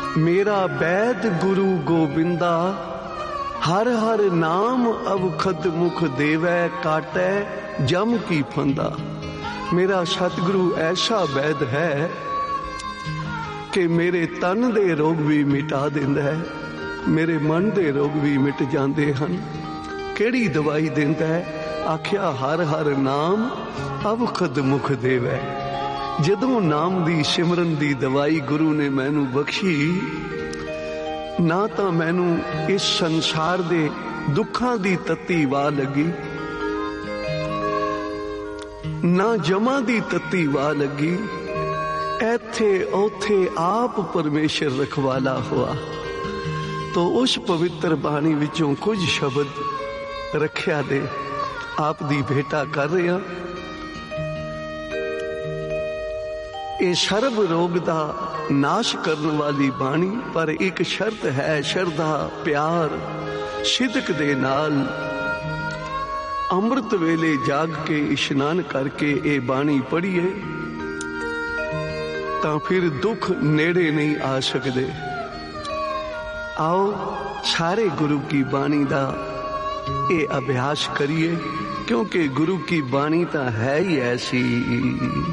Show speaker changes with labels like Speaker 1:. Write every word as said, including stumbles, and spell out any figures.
Speaker 1: मेरा बैद गुरु गोबिंदा, हर हर नाम अवखद मुख देवै, काटै जम की फंदा। मेरा सतगुरु ऐसा वैद है कि मेरे तन दे रोग भी मिटा दिंदा है, मेरे मन दे रोग भी मिट जाते हैं। केड़ी दवाई दिंदा है? आख्या हर हर नाम अवखद मुख देवै। जदों नाम दी सिमरन दी दवाई गुरु ने मैनू बख्शी, ना तो मैनू इस संसार दे दुखां दी तत्ती वाह लगी, ना जमा दी तत्ती वाह लगी। ऐथे ओथे आप परमेश्वर रखवाला हुआ। तो उस पवित्र बाणी विचों कुछ शब्द रखिया दे आप दी भेटा कर रहे हैं। ये सर्व रोग दा नाश करने वाली बाणी, पर एक शर्त है, श्रद्धा प्यार सिदक दे नाल अमृत वेले जाग के इशनान करके ये बाणी पढ़िए, तो फिर दुख नेड़े नहीं आ सकते। आओ सारे गुरु की बाणी दा ये अभ्यास करिए, क्योंकि गुरु की बाणी तो है ही ऐसी।